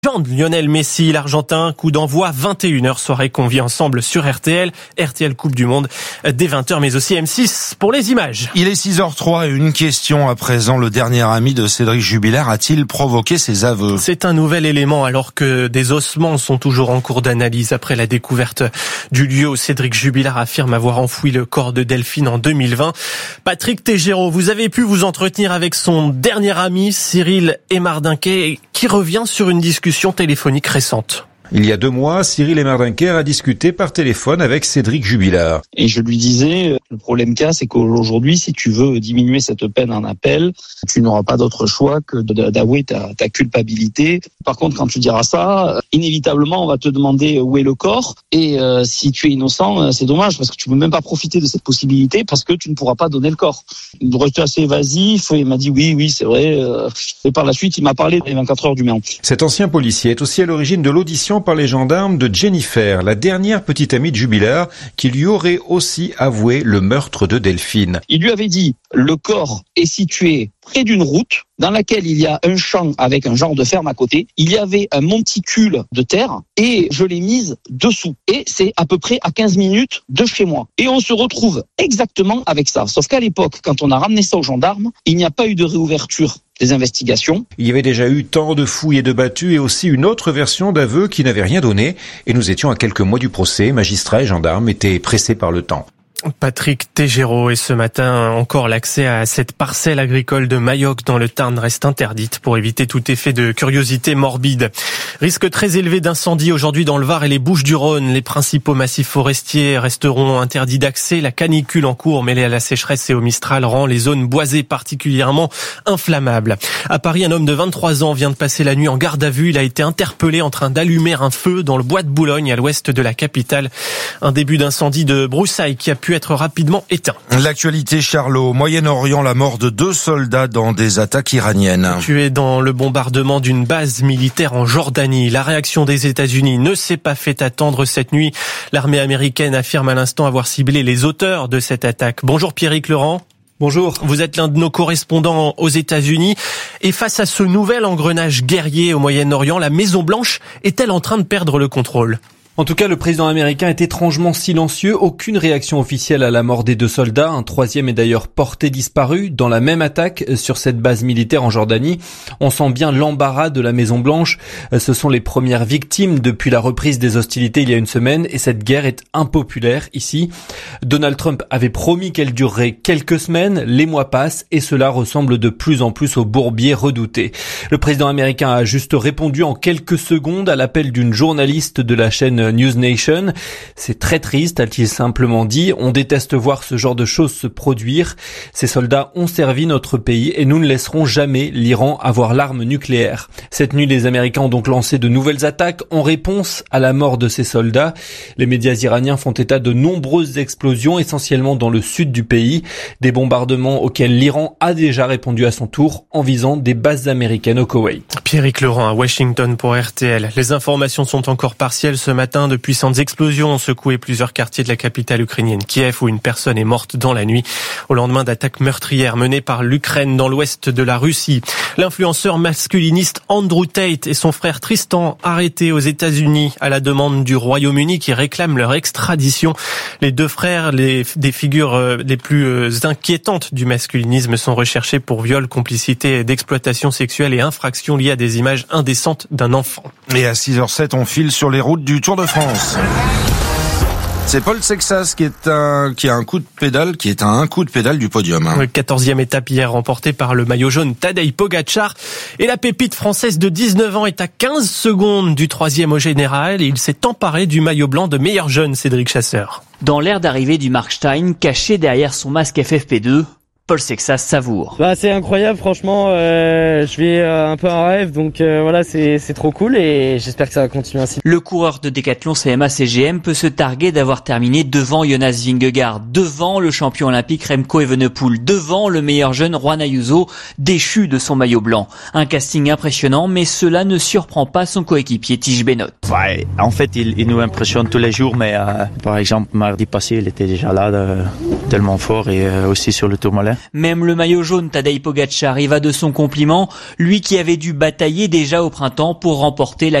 Lionel Messi, l'Argentin, coup d'envoi 21h, soirée qu'on vit ensemble sur RTL Coupe du Monde dès 20h, mais aussi M6 pour les images. Il est 6h03 et une question à présent. Le dernier ami de Cédric Jubilard a-t-il provoqué ses aveux ? C'est un nouvel élément alors que des ossements sont toujours en cours d'analyse après la découverte du lieu où Cédric Jubilard affirme avoir enfoui le corps de Delphine en 2020. Patrick Tégéraud, vous avez pu vous entretenir avec son dernier ami, Cyril Hemardinquet, qui revient sur une discussion téléphonique récente. Il y a 2 mois, Cyril Hemardinquet a discuté par téléphone avec Cédric Jubilard. Et je lui disais, le problème qu'il y a, c'est qu'aujourd'hui, si tu veux diminuer cette peine en appel, tu n'auras pas d'autre choix que d'avouer ta culpabilité. Par contre, quand tu diras ça, inévitablement, on va te demander où est le corps. Et si tu es innocent, c'est dommage parce que tu ne peux même pas profiter de cette possibilité parce que tu ne pourras pas donner le corps. Il restait assez évasif, il m'a dit oui, c'est vrai. Et par la suite, il m'a parlé des 24 heures du Mans. Cet ancien policier est aussi à l'origine de l'audition par les gendarmes de Jennifer, la dernière petite amie de Jubilard, qui lui aurait aussi avoué le meurtre de Delphine. Il lui avait dit, le corps est situé près d'une route dans laquelle il y a un champ avec un genre de ferme à côté. Il y avait un monticule de terre et je l'ai mise dessous. Et c'est à peu près à 15 minutes de chez moi. Et on se retrouve exactement avec ça. Sauf qu'à l'époque, quand on a ramené ça aux gendarmes, il n'y a pas eu de réouverture des investigations. Il y avait déjà eu tant de fouilles et de battues et aussi une autre version d'aveu qui n'avait rien donné. Et nous étions à quelques mois du procès. Magistrats et gendarmes étaient pressés par le temps. Patrick Tégéraud, et ce matin encore l'accès à cette parcelle agricole de Mayoc dans le Tarn reste interdite pour éviter tout effet de curiosité morbide. Risque très élevé d'incendie aujourd'hui dans le Var et les Bouches-du-Rhône. Les principaux massifs forestiers resteront interdits d'accès. La canicule en cours mêlée à la sécheresse et au Mistral rend les zones boisées particulièrement inflammables. À Paris, un homme de 23 ans vient de passer la nuit en garde à vue. Il a été interpellé en train d'allumer un feu dans le bois de Boulogne à l'ouest de la capitale. Un début d'incendie de broussailles qui a pu être rapidement éteint. L'actualité, Charlot. Au Moyen-Orient, la mort de 2 soldats dans des attaques iraniennes. Tués dans le bombardement d'une base militaire en Jordanie. La réaction des États-Unis ne s'est pas fait attendre cette nuit. L'armée américaine affirme à l'instant avoir ciblé les auteurs de cette attaque. Bonjour Pierrick Laurent. Bonjour. Vous êtes l'un de nos correspondants aux États-Unis. Et face à ce nouvel engrenage guerrier au Moyen-Orient, la Maison-Blanche est-elle en train de perdre le contrôle ? En tout cas, le président américain est étrangement silencieux. Aucune réaction officielle à la mort des 2 soldats. Un 3e est d'ailleurs porté disparu dans la même attaque sur cette base militaire en Jordanie. On sent bien l'embarras de la Maison-Blanche. Ce sont les premières victimes depuis la reprise des hostilités il y a une semaine et cette guerre est impopulaire ici. Donald Trump avait promis qu'elle durerait quelques semaines. Les mois passent et cela ressemble de plus en plus au bourbier redouté. Le président américain a juste répondu en quelques secondes à l'appel d'une journaliste de la chaîne News Nation. C'est très triste, a-t-il simplement dit. On déteste voir ce genre de choses se produire. Ces soldats ont servi notre pays et nous ne laisserons jamais l'Iran avoir l'arme nucléaire. Cette nuit, les Américains ont donc lancé de nouvelles attaques en réponse à la mort de ces soldats. Les médias iraniens font état de nombreuses explosions, essentiellement dans le sud du pays. Des bombardements auxquels l'Iran a déjà répondu à son tour en visant des bases américaines au Koweït. Pierrick Laurent à Washington pour RTL. Les informations sont encore partielles ce matin. De puissantes explosions ont secoué plusieurs quartiers de la capitale ukrainienne, Kiev, où une personne est morte dans la nuit au lendemain d'attaques meurtrières menées par l'Ukraine dans l'ouest de la Russie. L'influenceur masculiniste Andrew Tate et son frère Tristan arrêtés aux États-Unis à la demande du Royaume-Uni qui réclame leur extradition. Les 2 frères, des figures les plus inquiétantes du masculinisme, sont recherchés pour viol, complicité d'exploitation sexuelle et infractions liées à des images indécentes d'un enfant. Et à 6h07, on file sur les routes du Tour de France. C'est Paul Sexas qui est à un coup de pédale du podium. 14e étape hier remportée par le maillot jaune Tadej Pogačar. Et la pépite française de 19 ans est à 15 secondes du 3e au général. Et il s'est emparé du maillot blanc de meilleur jeune, Cédric Chasseur. Dans l'aire d'arrivée du Markstein, caché derrière son masque FFP2, Paul Sexas savoure. C'est incroyable, franchement, je vis un peu un rêve, donc voilà, c'est trop cool et j'espère que ça va continuer ainsi. Le coureur de Decathlon CMA CGM peut se targuer d'avoir terminé devant Jonas Vingegaard, devant le champion olympique Remco Evenepoel, devant le meilleur jeune Juan Ayuso, déchu de son maillot blanc. Un casting impressionnant, mais cela ne surprend pas son coéquipier Tige Benoît. Ouais, en fait, il nous impressionne tous les jours, mais par exemple, mardi passé, il était déjà là, tellement fort, et aussi sur le Tourmalet. Même le maillot jaune Tadej Pogačar y va de son compliment, lui qui avait dû batailler déjà au printemps pour remporter la